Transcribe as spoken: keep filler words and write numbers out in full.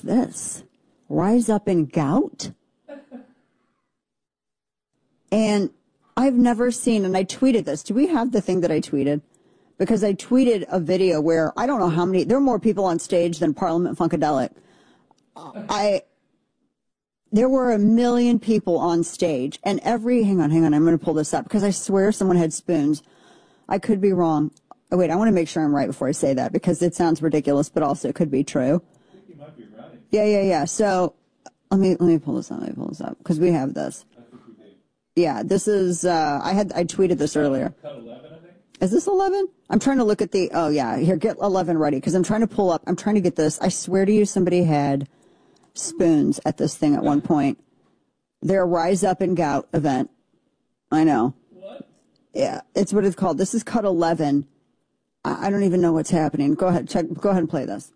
this? Rise Up in Gout? And I've never seen, and I tweeted this. Do we have the thing that I tweeted? Because I tweeted a video where I don't know how many, there are more people on stage than Parliament Funkadelic. I, there were a million people on stage, and every, hang on, hang on, I'm going to pull this up, because I swear someone had spoons. I could be wrong. Oh, wait, I want to make sure I'm right before I say that, because it sounds ridiculous, but also it could be true. I think you might be right. Yeah, yeah, yeah. So, let me, let me pull this up, let me pull this up, because we have this. I think we did. Yeah, this is, uh, I had, I tweeted this earlier. Cut eleven, I think. Is this eleven? I'm trying to look at the, oh yeah, here, get eleven ready, because I'm trying to pull up, I'm trying to get this. I swear to you, somebody had spoons at this thing at one point. Their Rise Up in Gout event. I know. What? Yeah, it's what it's called. This is cut eleven. I, I don't even know what's happening. Go ahead, check, go ahead and play this.